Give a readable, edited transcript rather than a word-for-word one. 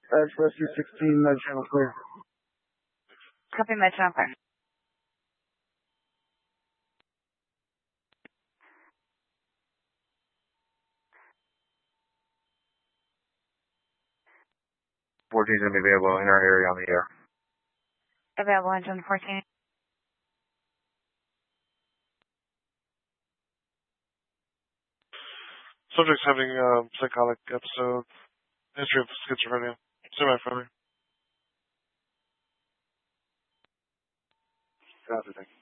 Rescue 16, med channel clear. Copy, med channel clear. Is going to be available in our area on the air. Available engine 14. Subject's having a psychotic episode. History of schizophrenia. Semi-friendly. Copy.